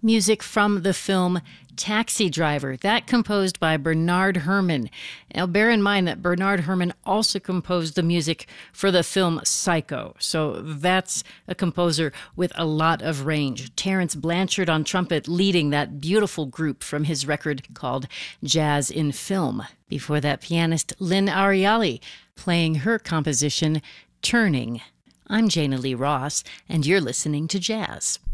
Music from the film Taxi Driver, that composed by Bernard Herrmann. Now, bear in mind that Bernard Herrmann also composed the music for the film Psycho, so that's a composer with a lot of range. Terence Blanchard on trumpet leading that beautiful group from his record called Jazz in Film. Before that, pianist Lynn Ariali playing her composition Turning. I'm Jana Lee Ross, and you're listening to Jazz.